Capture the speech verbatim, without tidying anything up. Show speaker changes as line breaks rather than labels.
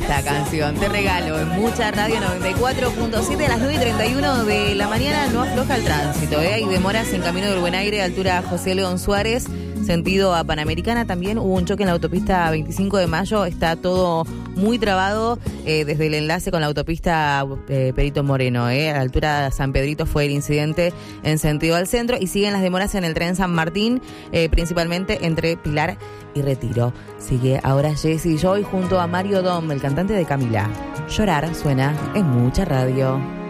esta canción. Te regalo en Mucha Radio noventa y cuatro punto siete a las nueve y treinta y uno de la mañana. No afloja el tránsito, ¿eh? Hay demoras en camino del Buen Aire, altura José León Suárez, sentido a Panamericana. También hubo un choque en la autopista veinticinco de mayo. Está todo muy trabado eh, desde el enlace con la autopista eh, Perito Moreno. Eh. A la altura de San Pedrito fue el incidente en sentido al centro. Y siguen las demoras en el tren San Martín, eh, principalmente entre Pilar y Retiro. Sigue ahora Jessie Joy junto a Mario Dom, el cantante de Camila. Llorar suena en Mucha Radio.